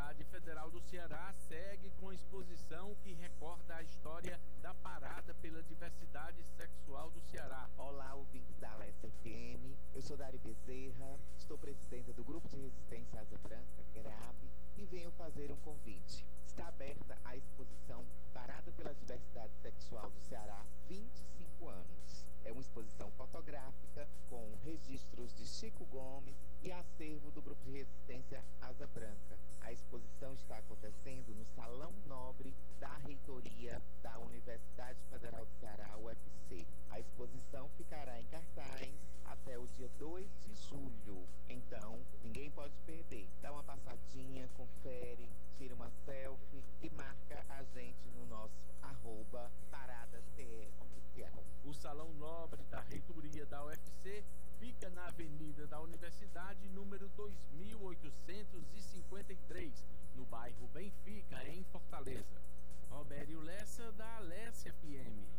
Universidade Federal do Ceará segue com exposição que recorda a história da parada pela diversidade sexual do Ceará. Olá, ouvintes da Alessa FM. Eu sou Dari Bezerra, estou presidenta do Grupo de Resistência Asa Branca, GRAB, e venho fazer um convite. Está aberta a exposição Parada pela Diversidade Sexual do Ceará, 25 anos. É uma exposição fotográfica com registros de Chico Gomes e acervo do Grupo de Resistência Asa Branca. A exposição está acontecendo no Salão Nobre da Reitoria da Universidade Federal do Ceará, UFC. A exposição ficará em cartaz até o dia 2 de julho. Então, ninguém pode perder. Dá uma passadinha, confere, tira uma selfie e marca a gente no nosso @ParadaCE-oficial. O Salão Nobre da Reitoria da UFC fica na Avenida da Universidade, número 2853, no bairro Benfica, em Fortaleza. Robério Lessa, da Alessa FM.